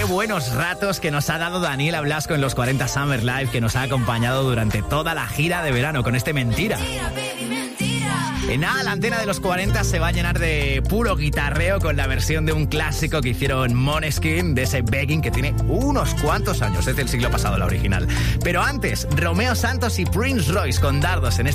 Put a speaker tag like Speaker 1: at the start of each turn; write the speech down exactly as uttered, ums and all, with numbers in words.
Speaker 1: buenos ratos que nos ha dado Daniela Blasco en los cuarenta Summer Live, que nos ha acompañado durante toda la gira de verano con este Mentira. En nada, la antena de los cuarenta se va a llenar de puro guitarreo con la versión de un clásico que hicieron Måneskin, de ese Begging, que tiene unos cuantos años, es del siglo pasado la original. Pero antes, Romeo Santos y Prince Royce con Dardos en este